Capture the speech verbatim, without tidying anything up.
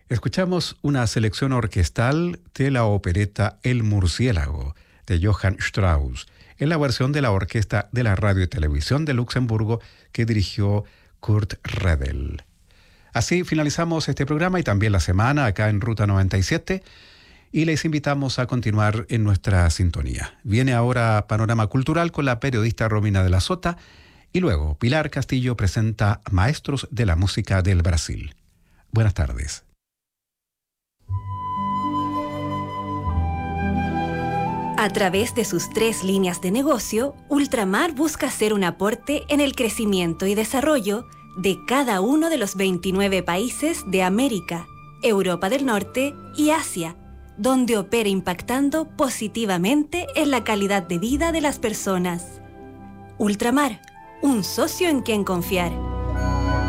Escuchamos una selección orquestal de la opereta El Murciélago, de Johann Strauss, en la versión de la Orquesta de la Radio y Televisión de Luxemburgo que dirigió Kurt Redel. Así finalizamos este programa y también la semana acá en Ruta noventa y siete y les invitamos a continuar en nuestra sintonía. Viene ahora Panorama Cultural con la periodista Romina de la Sota y luego Pilar Castillo presenta Maestros de la Música del Brasil. Buenas tardes. A través de sus tres líneas de negocio, Ultramar busca hacer un aporte en el crecimiento y desarrollo de cada uno de los veintinueve países de América, Europa del Norte y Asia, donde opera impactando positivamente en la calidad de vida de las personas. Ultramar, un socio en quien confiar.